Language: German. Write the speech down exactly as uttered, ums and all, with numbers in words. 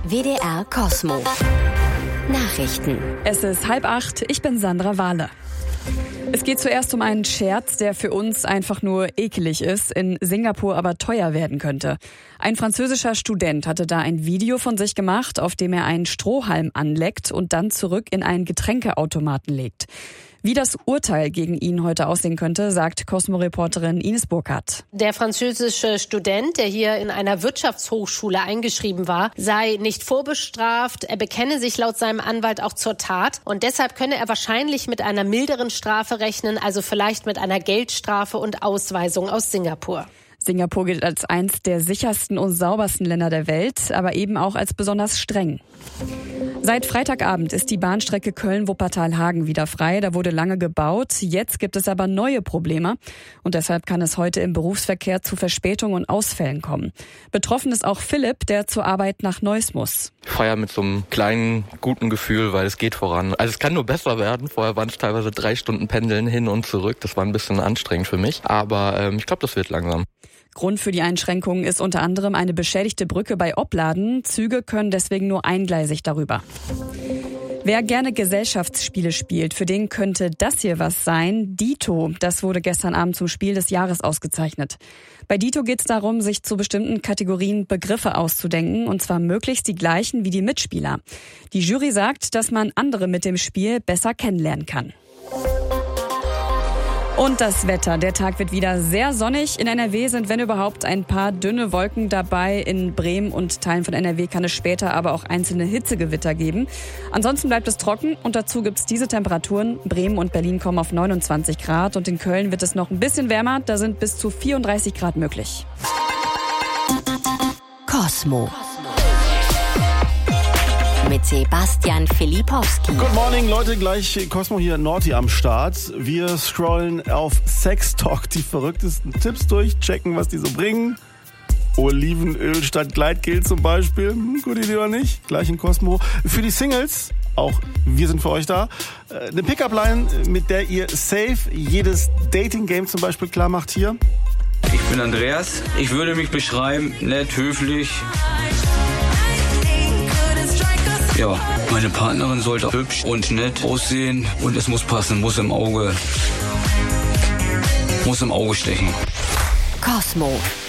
W D R Cosmo. Nachrichten. Es ist halb acht, ich bin Sandra Wahle. Es geht zuerst um einen Scherz, der für uns einfach nur ekelig ist, in Singapur aber teuer werden könnte. Ein französischer Student hatte da ein Video von sich gemacht, auf dem er einen Strohhalm anleckt und dann zurück in einen Getränkeautomaten legt. Wie das Urteil gegen ihn heute aussehen könnte, sagt Cosmo-Reporterin Ines Burkhardt. Der französische Student, der hier in einer Wirtschaftshochschule eingeschrieben war, sei nicht vorbestraft. Er bekenne sich laut seinem Anwalt auch zur Tat. Und deshalb könne er wahrscheinlich mit einer milderen Strafe rechnen, also vielleicht mit einer Geldstrafe und Ausweisung aus Singapur. Singapur gilt als eins der sichersten und saubersten Länder der Welt, aber eben auch als besonders streng. Seit Freitagabend ist die Bahnstrecke Köln-Wuppertal-Hagen wieder frei. Da wurde lange gebaut. Jetzt gibt es aber neue Probleme. Und deshalb kann es heute im Berufsverkehr zu Verspätungen und Ausfällen kommen. Betroffen ist auch Philipp, der zur Arbeit nach Neuss muss. Ich fahre mit so einem kleinen, guten Gefühl, weil es geht voran. Also es kann nur besser werden. Vorher waren es teilweise drei Stunden Pendeln hin und zurück. Das war ein bisschen anstrengend für mich. Aber ähm, ich glaube, das wird langsam. Grund für die Einschränkungen ist unter anderem eine beschädigte Brücke bei Opladen. Züge können deswegen nur eingleisig darüber. Wer gerne Gesellschaftsspiele spielt, für den könnte das hier was sein. Dito, das wurde gestern Abend zum Spiel des Jahres ausgezeichnet. Bei Dito geht es darum, sich zu bestimmten Kategorien Begriffe auszudenken, und zwar möglichst die gleichen wie die Mitspieler. Die Jury sagt, dass man andere mit dem Spiel besser kennenlernen kann. Und das Wetter. Der Tag wird wieder sehr sonnig. In N R W sind, wenn überhaupt, ein paar dünne Wolken dabei. In Bremen und Teilen von N R W kann es später aber auch einzelne Hitzegewitter geben. Ansonsten bleibt es trocken und dazu gibt es diese Temperaturen. Bremen und Berlin kommen auf neunundzwanzig Grad und in Köln wird es noch ein bisschen wärmer. Da sind bis zu vierunddreißig Grad möglich. Cosmo. Mit Sebastian Filipowski. Good morning, Leute, gleich Cosmo hier, Naughty am Start. Wir scrollen auf Sextalk die verrücktesten Tipps durch, checken, was die so bringen. Olivenöl statt Gleitgel zum Beispiel. Hm, gute Idee oder nicht? Gleich in Cosmo. Für die Singles, auch wir sind für euch da. Eine Pickup-Line, mit der ihr safe jedes Dating-Game zum Beispiel klar macht hier. Ich bin Andreas. Ich würde mich beschreiben, nett, höflich. Ja, meine Partnerin sollte hübsch und nett aussehen und es muss passen, muss im Auge, muss im Auge stechen. Cosmo.